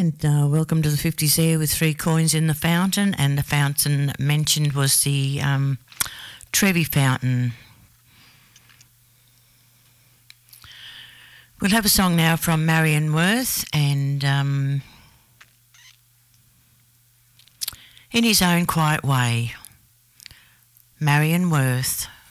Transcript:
And welcome to the 50s there with 3 coins in the fountain, and the fountain mentioned was the Trevi Fountain. We'll have a song now from Marion Worth, and In His Own Quiet Way, Marion Worth.